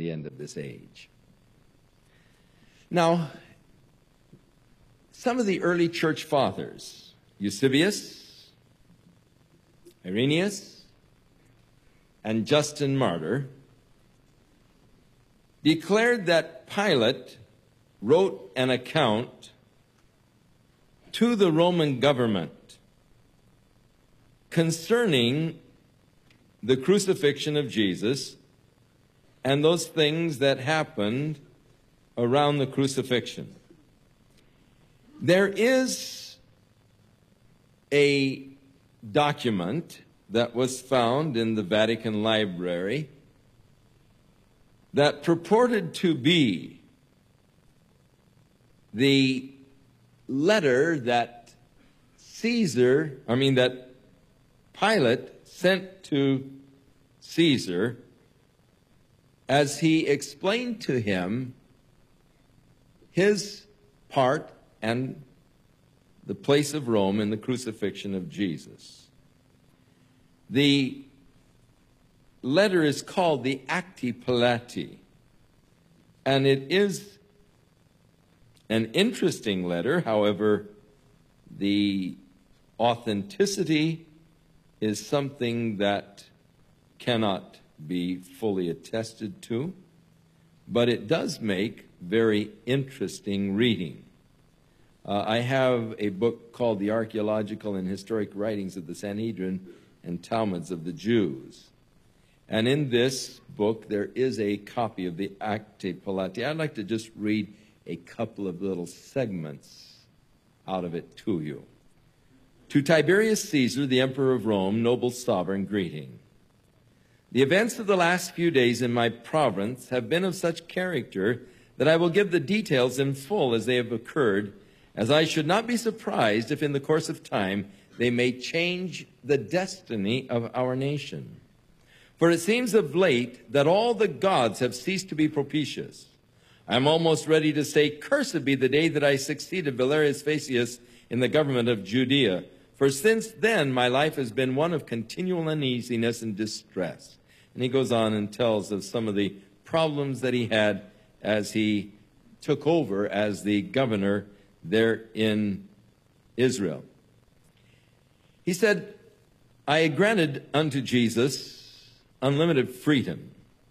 the end of this age. Now, some of the early church fathers, Eusebius, Irenaeus, and Justin Martyr, declared that Pilate wrote an account to the Roman government concerning the crucifixion of Jesus and those things that happened around the crucifixion. There is a document that was found in the Vatican Library that purported to be the letter that Pilate sent to Caesar as he explained to him his part and the place of Rome in the crucifixion of Jesus. The letter is called the Acti Pilati, and it is an interesting letter. However, the authenticity is something that cannot be fully attested to, but it does make very interesting reading. I have a book called The Archaeological and Historic Writings of the Sanhedrin and Talmuds of the Jews. And in this book, there is a copy of the Acti Pilati. I'd like to just read a couple of little segments out of it to you. To Tiberius Caesar, the Emperor of Rome, noble sovereign, greeting. The events of the last few days in my province have been of such character that I will give the details in full as they have occurred, as I should not be surprised if in the course of time they may change the destiny of our nation. For it seems of late that all the gods have ceased to be propitious. I am almost ready to say, cursed be the day that I succeeded Valerius Vasius in the government of Judea, for since then my life has been one of continual uneasiness and distress. And he goes on and tells of some of the problems that he had as he took over as the governor there in Israel. He said, I granted unto Jesus unlimited freedom.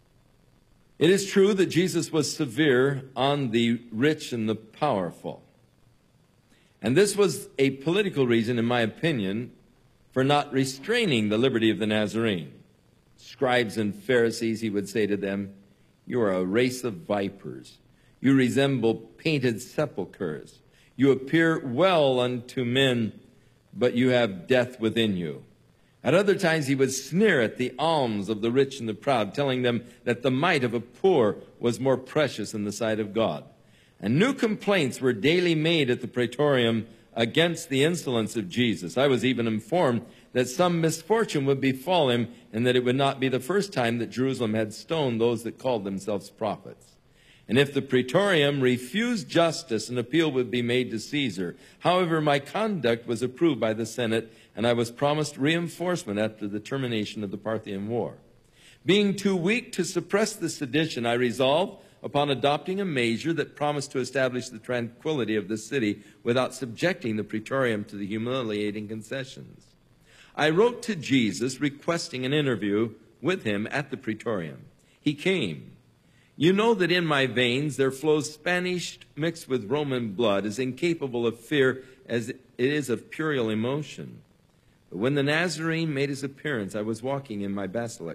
It is true that Jesus was severe on the rich and the powerful. And this was a political reason, in my opinion, for not restraining the liberty of the Nazarene. Scribes and Pharisees, he would say to them, you are a race of vipers. You resemble painted sepulchres. You appear well unto men, but you have death within you. At other times he would sneer at the alms of the rich and the proud, telling them that the mite of a poor was more precious in the sight of God. And new complaints were daily made at the praetorium against the insolence of Jesus. I was even informed that some misfortune would befall him, and that it would not be the first time that Jerusalem had stoned those that called themselves prophets. And if the praetorium refused justice, an appeal would be made to Caesar. However, my conduct was approved by the Senate, and I was promised reinforcement after the termination of the Parthian War. Being too weak to suppress the sedition, I resolved upon adopting a measure that promised to establish the tranquility of the city without subjecting the praetorium to the humiliating concessions. I wrote to Jesus requesting an interview with him at the praetorium. He came. You know that in my veins there flows Spanish mixed with Roman blood, as incapable of fear as it is of puerile emotion. But when the Nazarene made his appearance, I was walking in my basilic,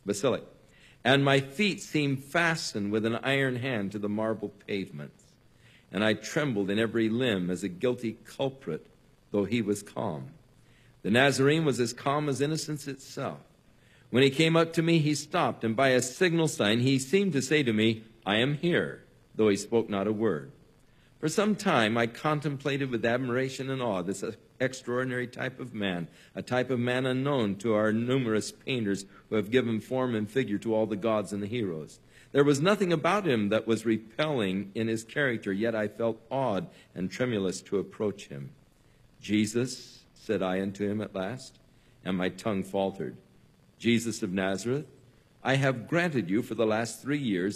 and my feet seemed fastened with an iron hand to the marble pavements. And I trembled in every limb as a guilty culprit, though he was calm. The Nazarene was as calm as innocence itself. When he came up to me, he stopped, and by a signal sign, he seemed to say to me, I am here, though he spoke not a word. For some time, I contemplated with admiration and awe this extraordinary type of man, a type of man unknown to our numerous painters who have given form and figure to all the gods and the heroes. There was nothing about him that was repelling in his character, yet I felt awed and tremulous to approach him. Jesus, said I unto him at last, and my tongue faltered. Jesus of Nazareth, I have granted you for the last 3 years